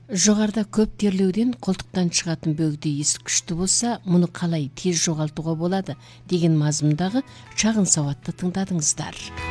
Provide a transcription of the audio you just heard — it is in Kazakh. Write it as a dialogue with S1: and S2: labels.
S1: Жоғарда көп терлеуден колтуктан чыгатын бөгдү иіс күчтүү болса, муну калай тез жогалтууга болот деген мазмундагы чагын сабатты тыңдадыңыздар.